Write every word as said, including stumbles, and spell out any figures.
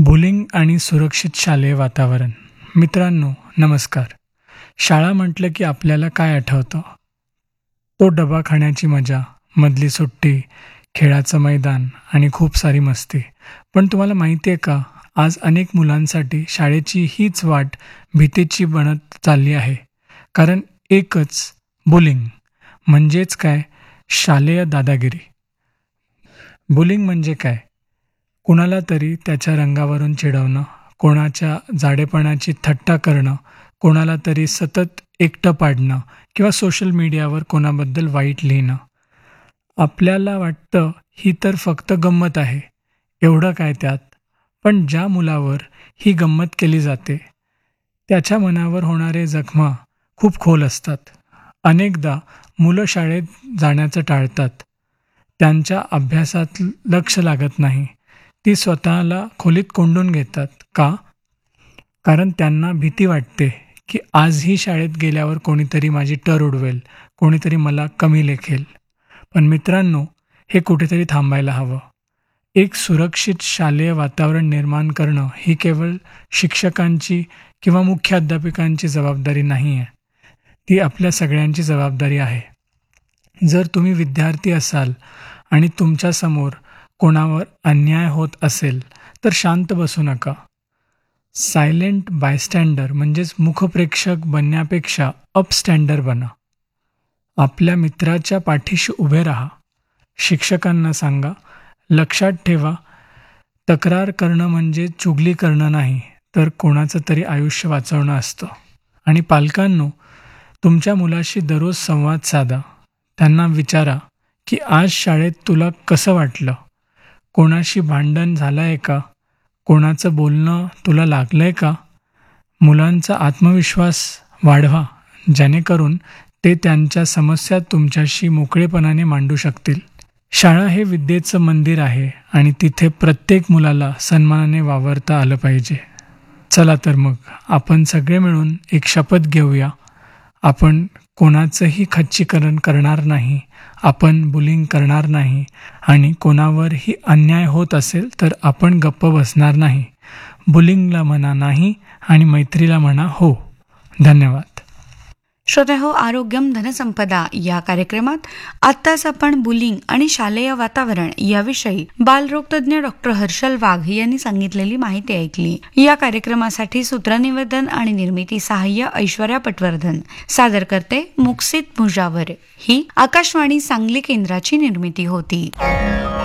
Bullying आणि सुरक्षित शालेय वातावरण. मित्रांनो नमस्कार. शाळा म्हटलं की आपल्याला काय आठवतं? तो डबा खाण्याची मजा, मधली सुट्टी, खेळाचं मैदान आणि खूप सारी मस्ती. पण तुम्हाला माहिती आहे का, आज अनेक मुलांसाठी शाळेची हीच वाट भीतीची बनत चालली आहे. कारण एकच, बुलिंग म्हणजेच काय, शालेय दादागिरी. बुलिंग म्हणजे काय? कुणाला तरी त्याच्या रंगावरून चिडवणं, कोणाच्या जाडेपणाची थट्टा करणं, कोणाला तरी सतत एकटं पाडणं किंवा सोशल मीडियावर कोणाबद्दल वाईट लिहिणं. आपल्याला वाटतं ही तर फक्त गंमत आहे, एवढं काय त्यात. पण ज्या मुलावर ही गंमत केली जाते त्याच्या मनावर होणारे जखमा खूप खोल असतात. अनेकदा मुलं शाळेत जाण्याचं टाळतात, त्यांच्या अभ्यासात लक्ष लागत नाही, ती स्वतःला खोलीत कोंडून घेतात. का? कारण त्यांना भीती वाटते की आजही शाळेत गेल्यावर कोणीतरी माझी टर उडवेल, कोणीतरी मला कमी लेखेल. पण मित्रांनो, हे कुठेतरी थांबायला हवं. एक सुरक्षित शालेय वातावरण निर्माण करणं ही केवळ शिक्षकांची किंवा मुख्याध्यापकांची जबाबदारी नाही आहे, ती आपल्या सगळ्यांची जबाबदारी आहे. जर तुम्ही विद्यार्थी असाल आणि तुमच्यासमोर कोणावर अन्याय होत असेल तर शांत बसू नका. सायलेंट बायस्टँडर म्हणजेच मुखप्रेक्षक बनण्यापेक्षा अपस्टँडर बना. आपल्या मित्राच्या पाठीशी उभे राहा. शिक्षकांना सांगा, लक्षात ठेवा, तक्रार करणं म्हणजे चुगली करणं नाही, तर कोणाचं तरी आयुष्य वाचवणं असतं. आणि पालकांनो, तुमच्या मुलाशी दररोज संवाद साधा. त्यांना विचारा की आज शाळेत तुला कसं वाटलं? कोणाशी भांडण झालं आहे का? कोणाचं बोलणं तुला लागलं आहे का? मुलांचा आत्मविश्वास वाढवा, जेणेकरून ते त्यांच्या समस्या तुमच्याशी मोकळेपणाने मांडू शकतील. शाळा हे विद्येचं मंदिर आहे आणि तिथे प्रत्येक मुलाला सन्मानाने वावरता आलं पाहिजे. चला तर मग आपण सगळे मिळून एक शपथ घेऊया. आपण कोणाचंही खच्चीकरण करणार नाही, आपण बुलिंग करणार नाही आणि कोणावरही अन्याय होत असेल तर आपण गप्प बसणार नाही. बुलिंगला म्हणा नाही आणि मैत्रीला म्हणा हो. धन्यवाद. श्रोतेहो, आरोग्यम धनसंपदा या कार्यक्रमात आत्ताच आपण बुलिंग आणि शालेय वातावरण याविषयी बालरोगतज्ञ डॉक्टर हर्षल वाघ यांनी सांगितलेली माहिती ऐकली. या कार्यक्रमासाठी सूत्रनिवेदन आणि निर्मिती सहाय्य ऐश्वर्या पटवर्धन. सादर करते मुक्सित मुजावर. ही आकाशवाणी सांगली केंद्राची निर्मिती होती.